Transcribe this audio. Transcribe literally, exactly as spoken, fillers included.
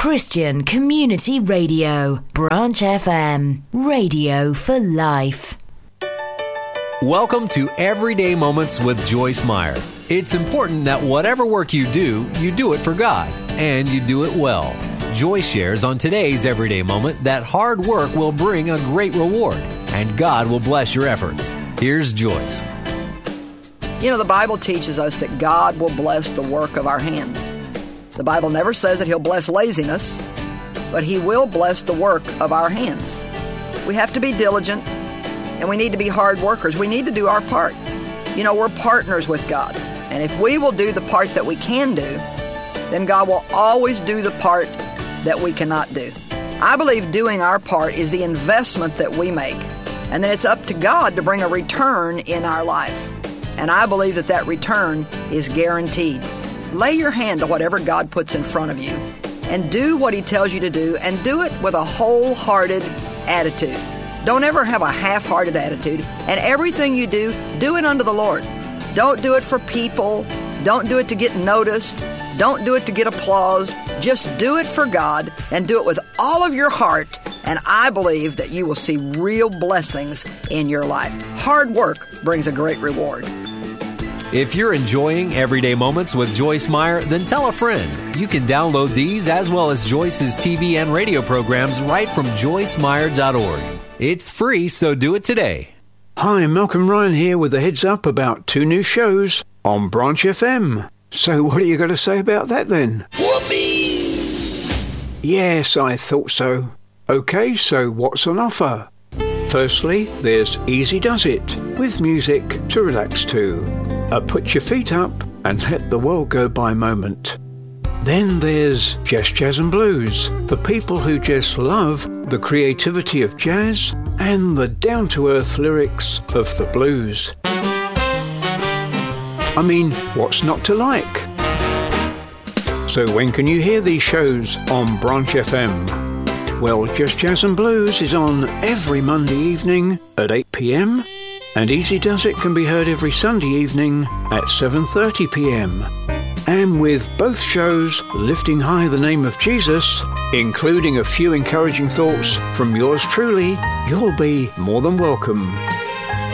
Christian Community Radio, Branch F M, radio for life. Welcome to Everyday Moments with Joyce Meyer. It's important that whatever work you do, you do it for God, and you do it well. Joyce shares on today's Everyday Moment that hard work will bring a great reward, and God will bless your efforts. Here's Joyce. You know, the Bible teaches us that God will bless the work of our hands. The Bible never says that He'll bless laziness, but He will bless the work of our hands. We have to be diligent, and we need to be hard workers. We need to do our part. You know, we're partners with God, and if we will do the part that we can do, then God will always do the part that we cannot do. I believe doing our part is the investment that we make, and then it's up to God to bring a return in our life. And I believe that that return is guaranteed. Lay your hand to whatever God puts in front of you and do what He tells you to do, and do it with a wholehearted attitude. Don't ever have a half-hearted attitude, and everything you do, do it unto the Lord. Don't do it for people. Don't do it to get noticed. Don't do it to get applause. Just do it for God, and do it with all of your heart, and I believe that you will see real blessings in your life. Hard work brings a great reward. If you're enjoying Everyday Moments with Joyce Meyer, then tell a friend. You can download these as well as Joyce's T V and radio programs right from joyce meyer dot org. It's free, so do it today. Hi, Malcolm Ryan here with a heads up about two new shows on Branch F M. So what are you going to say about that then? Whoopee! Yes, I thought so. Okay, so what's on offer? Firstly, there's Easy Does It, with music to relax to. A put your feet up and let the world go by moment. Then there's Just Jazz and Blues, for people who just love the creativity of jazz and the down-to-earth lyrics of the blues. I mean, what's not to like? So when can you hear these shows on Branch F M? Well, Just Jazz and Blues is on every Monday evening at eight p.m. and Easy Does It can be heard every Sunday evening at seven thirty p.m. And with both shows lifting high the name of Jesus, including a few encouraging thoughts from yours truly, you'll be more than welcome.